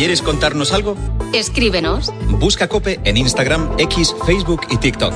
¿Quieres contarnos algo? Escríbenos. Busca COPE en Instagram, X, Facebook y TikTok.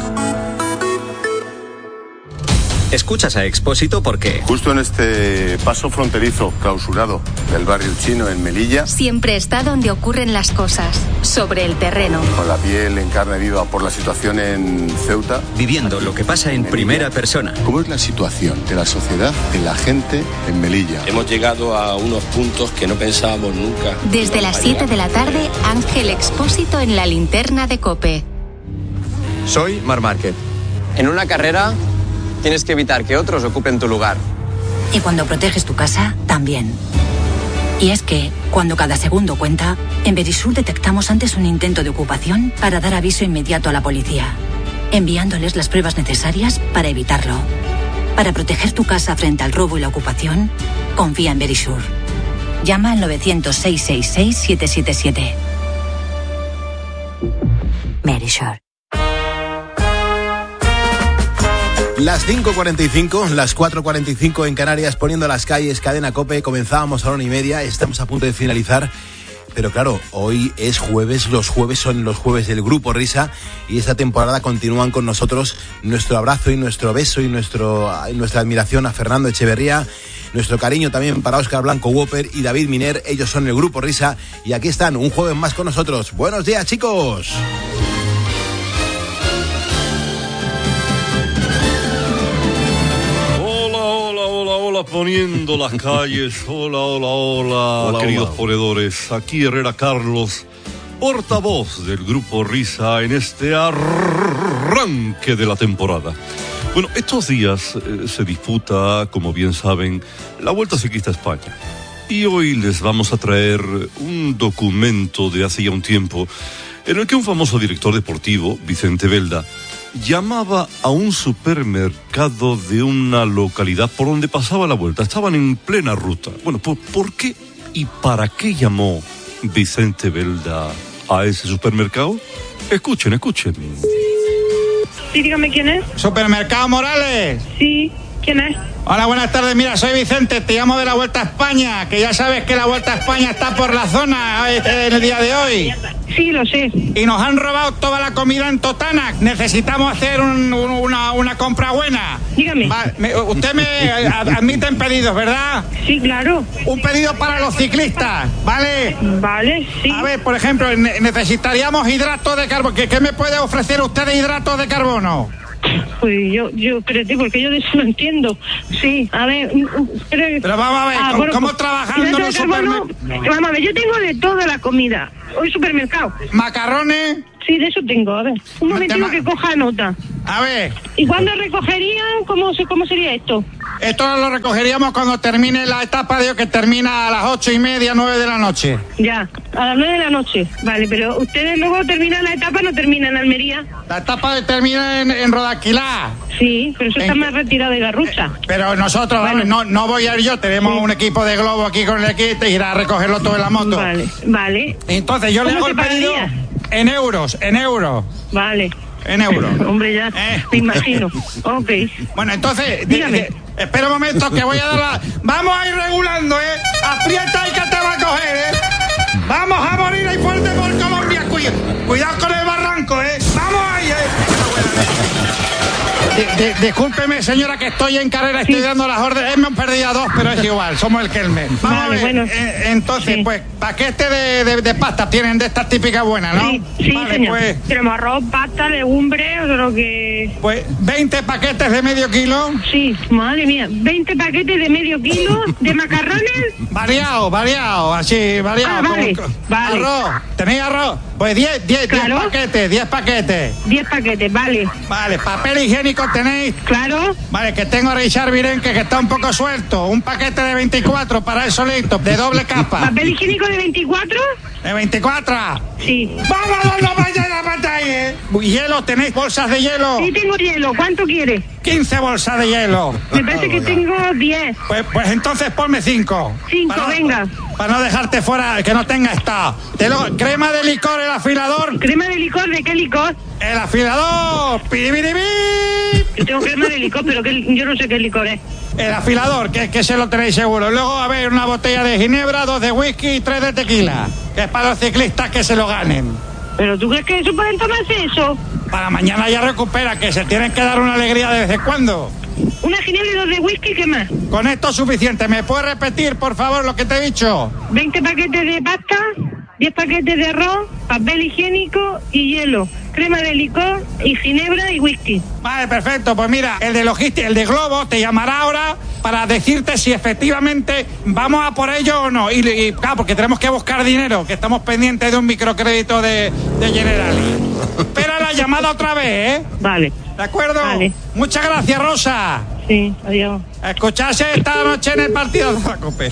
Escuchas a Expósito porque... Justo en este paso fronterizo clausurado del barrio chino en Melilla... Siempre está donde ocurren las cosas, sobre el terreno. Con la piel en carne viva por la situación en Ceuta... Viviendo lo que pasa en primera persona. ¿Cómo es la situación de la sociedad, de la gente en Melilla? Hemos llegado a unos puntos que no pensábamos nunca. Desde las 7 de la tarde, Ángel Expósito en la linterna de COPE. Soy Marc Márquez. En una carrera... tienes que evitar que otros ocupen tu lugar. Y cuando proteges tu casa, también. Y es que, cuando cada segundo cuenta, en Verisur detectamos antes un intento de ocupación para dar aviso inmediato a la policía, enviándoles las pruebas necesarias para evitarlo. Para proteger tu casa frente al robo y la ocupación, confía en Verisur. Llama al 900-666-777. Verisur. Las 5:45, las 4:45 en Canarias, poniendo las calles, Cadena COPE. Comenzábamos a la 1:30, estamos a punto de finalizar. Pero claro, hoy es jueves, los jueves son los jueves del Grupo Risa y esta temporada continúan con nosotros. Nuestro abrazo y nuestro beso y nuestra admiración a Fernando Echeverría, nuestro cariño también para Óscar Blanco Whopper y David Miner. Ellos son el Grupo Risa y aquí están un jueves más con nosotros. ¡Buenos días, chicos! Poniendo las calles, hola, queridos ponedores, aquí Herrera Carlos, portavoz del Grupo Risa en este arranque de la temporada. Bueno, estos días se disputa, como bien saben, la Vuelta Ciclista a España. Y hoy les vamos a traer un documento de hace ya un tiempo en el que un famoso director deportivo, Vicente Belda, llamaba a un supermercado de una localidad por donde pasaba la Vuelta. Estaban en plena ruta. Bueno, ¿por qué y para qué llamó Vicente Belda a ese supermercado? Escuchen. Sí, dígame quién es. ¿Supermercado Morales? Sí, ¿quién es? Hola, buenas tardes. Mira, soy Vicente, te llamo de la Vuelta a España, que ya sabes que la Vuelta a España está por la zona en el día de hoy. Sí, lo sé. Y nos han robado toda la comida en Totana. Necesitamos hacer una compra buena. Dígame. Usted me admite pedidos, ¿verdad? Sí, claro. Un pedido para los ciclistas, ¿vale? Vale, sí. A ver, por ejemplo, necesitaríamos hidratos de carbono. ¿Qué me puede ofrecer usted de hidratos de carbono? Pues yo creo, porque yo de eso no entiendo. Sí, a ver, pero vamos a ver, ¿cómo trabajando en un supermercado? Vamos a ver, yo tengo de toda la comida. Hoy supermercado. ¿Macarrones? Sí, de eso tengo, a ver. Un momentito que coja nota. A ver. ¿Y cuándo recogerían? ¿Cómo sería esto? Esto lo recogeríamos cuando termine la etapa que termina a las 8:30, 9 de la noche. Ya, a las 9 de la noche. Vale, pero ustedes luego terminan la etapa, ¿no terminan en Almería? La etapa termina en Rodaquilá. Sí, pero eso está más retirado de Garrucha. Pero nosotros, bueno, no voy a ir yo, tenemos un equipo de globo aquí con el equipo, irá a recogerlo todo en la moto. Vale. Entonces yo le hago el pedido en euros. Vale. En euros. Hombre, ya, me imagino. Ok. Bueno, entonces, dígame. Espera un momento que voy a dar Vamos a ir regulando, Aprieta y que te va a coger, Vamos a morir ahí fuerte por Colombia. Cuidado con el barranco, Vamos ahí, Discúlpeme, señora, que estoy en carrera, estoy dando las órdenes. Me han perdido a 2, pero es igual, somos el Kelme. Vamos a ver, bueno. Entonces, pues, paquete de pasta tienen de estas típicas buenas, ¿no? Sí, vale, señor. Pues, tenemos arroz, pasta, legumbre, o lo que... Pues, 20 paquetes de medio kilo. Sí, madre mía, 20 paquetes de medio kilo de macarrones. Variado, así, variado. Vale. Arroz, ¿tenéis arroz? Pues 10 paquetes. 10 paquetes, vale. Vale, papel higiénico tenéis. Claro. Vale, que tengo a Richard Virenque que está un poco suelto. Un paquete de 24 para el solito, de doble capa. ¿Papel higiénico de 24? ¿De 24? Sí. ¡Vámonos, no vayáis a matar ahí, ¿Hielo? ¿Tenéis bolsas de hielo? Sí, tengo hielo. ¿Cuánto quieres? 15 bolsas de hielo. Me parece que tengo 10. Pues entonces ponme 5. 5, venga. Para no dejarte fuera, que no tenga estado. Crema de licor, el afilador. ¿Crema de licor? ¿De qué licor? El afilador. ¡Piribiribí! Yo tengo crema de licor, pero yo no sé qué licor es. el afilador, que se lo tenéis seguro. Luego, a ver, una botella de ginebra, 2 de whisky y 3 de tequila, que es para los ciclistas que se lo ganen. ¿Pero tú crees que eso pueden tomarse eso? Para mañana ya recupera, que se tienen que dar una alegría de vez en cuando. Una ginebra y 2 de whisky, ¿qué más? Con esto es suficiente. ¿Me puedes repetir, por favor, lo que te he dicho? 20 paquetes de pasta, 10 paquetes de arroz, papel higiénico y hielo, crema de licor y ginebra y whisky. Vale, perfecto. Pues mira, el de logística, el de Globo, te llamará ahora para decirte si efectivamente vamos a por ello o no. Y claro, porque tenemos que buscar dinero, que estamos pendientes de un microcrédito de Generali. Espera la llamada otra vez, ¿eh? Vale. ¿De acuerdo? Vale. Muchas gracias, Rosa. Sí, adiós. Escucharse esta noche en el partido de la COPE.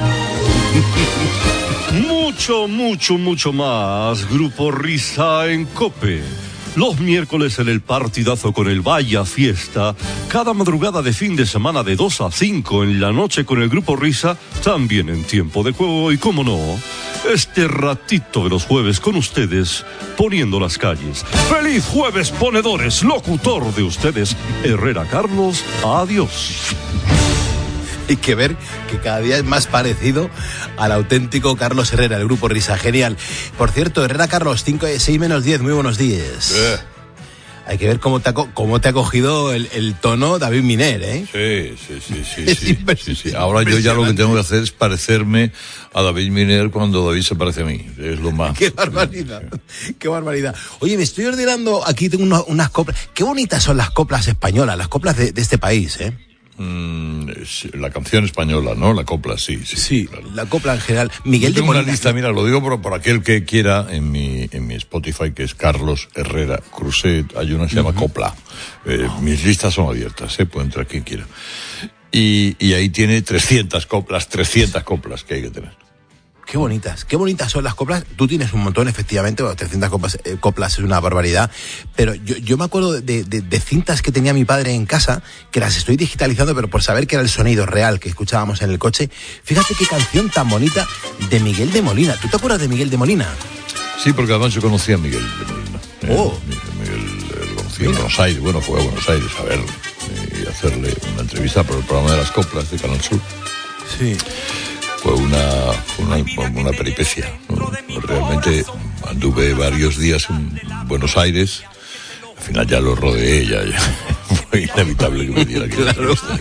Mucho más Grupo Risa en COPE. Los miércoles en el partidazo con el Vaya Fiesta. Cada madrugada de fin de semana de 2 a 5 en la noche con el Grupo Risa. También en tiempo de juego y, cómo no, este ratito de los jueves con ustedes, poniendo las calles. ¡Feliz jueves, ponedores! Locutor de ustedes, Herrera Carlos. Adiós. Hay que ver que cada día es más parecido al auténtico Carlos Herrera, el Grupo Risa. Genial. Por cierto, Herrera Carlos, 6 menos 10, muy buenos días. Hay que ver cómo te ha cogido el tono David Miner, ¿eh? Sí. Ahora yo ya lo que tengo que hacer es parecerme a David Miner cuando David se parece a mí. Es lo más. ¡Qué barbaridad! ¡Qué barbaridad! Oye, me estoy ordenando, aquí tengo unas coplas. Qué bonitas son las coplas españolas, las coplas de este país, ¿eh? La canción española, ¿no? La copla, sí. Sí, claro. La copla en general. Miguel de Molina. Una lista, mira, lo digo por aquel que quiera en mi Spotify, que es Carlos Herrera Cruzet. Hay una que se llama Copla. Mis listas son abiertas, puede entrar quien quiera. Y ahí tiene 300 coplas que hay que tener. Qué bonitas son las coplas. Tú tienes un montón, efectivamente, 300 coplas es una barbaridad, pero yo me acuerdo de cintas que tenía mi padre en casa, que las estoy digitalizando, pero por saber que era el sonido real que escuchábamos en el coche. Fíjate qué canción tan bonita de Miguel de Molina. ¿Tú te acuerdas de Miguel de Molina? Sí, porque además yo conocí a Miguel de Molina. Miguel lo conocí en Buenos Aires. Bueno, fue a Buenos Aires a verlo y hacerle una entrevista por el programa de las coplas de Canal Sur. Sí. Fue una peripecia, ¿no? Realmente anduve varios días en Buenos Aires. Al final ya lo rodeé, ya fue inevitable que me diera aquella entrevista.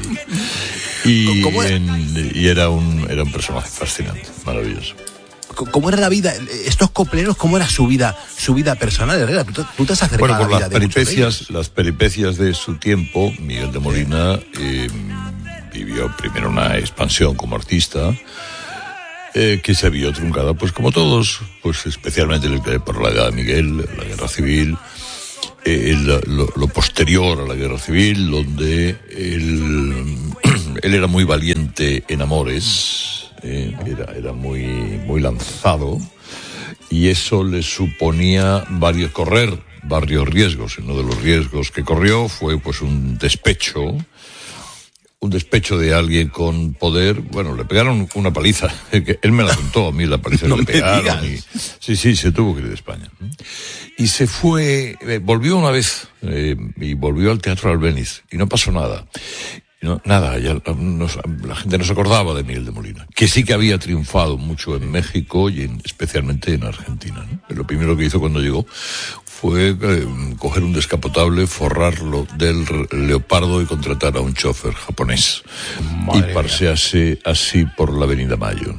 Y era un personaje fascinante, maravilloso. ¿Cómo era la vida? Estos copleros, ¿cómo era su vida personal, Herrera? ¿Tú te has acercado por a la vida las peripecias de su tiempo, Miguel de Molina vivió primero una expansión como artista, que se vio truncada, pues como todos, pues especialmente por la edad de Miguel, la guerra civil, lo posterior a la guerra civil, donde él era muy valiente en amores, era muy lanzado, y eso le suponía varios riesgos. Uno de los riesgos que corrió fue pues un despecho de alguien con poder. Bueno, le pegaron una paliza, él me la contó a mí, la paliza que le pegaron. Sí, se tuvo que ir de España. Y se fue, volvió una vez, y volvió al Teatro Albéniz, y no pasó nada. Nada, la gente no se acordaba de Miguel de Molina, que sí que había triunfado mucho en México y especialmente en Argentina, ¿no? Lo primero que hizo cuando llegó fue coger un descapotable, forrarlo del Leopardo y contratar a un chofer japonés. Madre y pasearse así por la Avenida Mayo,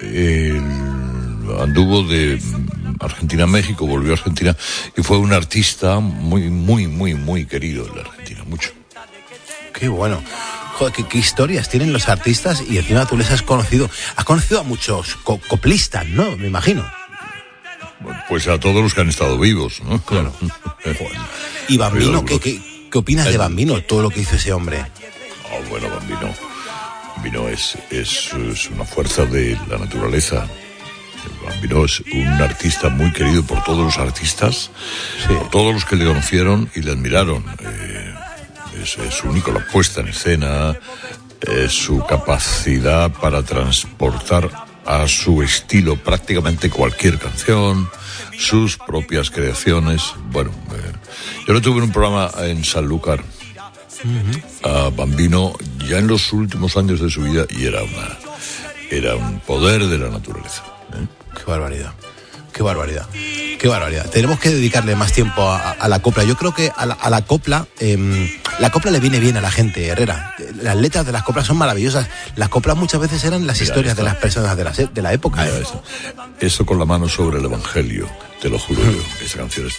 ¿no? Anduvo de Argentina a México, volvió a Argentina y fue un artista muy querido en la Argentina, mucho. Qué bueno. Joder, qué historias tienen los artistas, y encima tú les has conocido. Has conocido a muchos coplistas, ¿no? Me imagino. Pues a todos los que han estado vivos, ¿no? Claro. ¿Y Bambino? ¿Qué opinas de Bambino? Todo lo que hizo ese hombre. Bueno, Bambino es una fuerza de la naturaleza. Bambino es un artista muy querido por todos los artistas, por todos los que le conocieron y le admiraron. Es único, la puesta en escena, su capacidad para transportar a su estilo prácticamente cualquier canción, sus propias creaciones. Bueno, yo lo tuve en un programa en Sanlúcar, a Bambino ya en los últimos años de su vida, y era un poder de la naturaleza. Qué barbaridad. Qué barbaridad. Qué barbaridad. Tenemos que dedicarle más tiempo a la copla. Yo creo que a la copla le viene bien a la gente, Herrera. Las letras de las coplas son maravillosas. Las coplas muchas veces eran las historias de las personas de la época. Eso con la mano sobre el Evangelio, te lo juro yo. Esa canción es